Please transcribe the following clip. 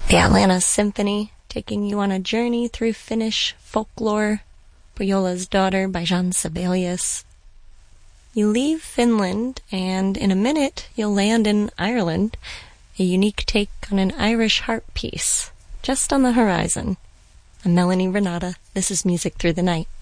The Atlanta Symphony, taking you on a journey through Finnish folklore. Pohjola's Daughter by Jean Sibelius. You leave Finland, and in a minute you'll land in Ireland, a unique take on an Irish harp piece, just on the horizon. I'm Melanie Renata. This is Music Through the Night.